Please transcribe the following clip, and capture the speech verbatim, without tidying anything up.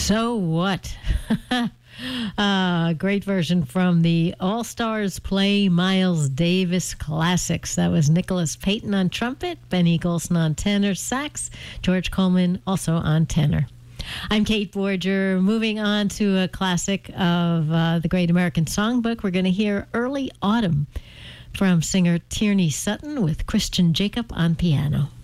So What? uh, great version from the All Stars Play Miles Davis Classics. That was Nicholas Payton on trumpet, Ben Eagleson on tenor sax, George Coleman also on tenor. I'm Kate Borger. Moving on to a classic of uh, the Great American Songbook, we're going to hear Early Autumn from singer Tierney Sutton with Christian Jacob on piano.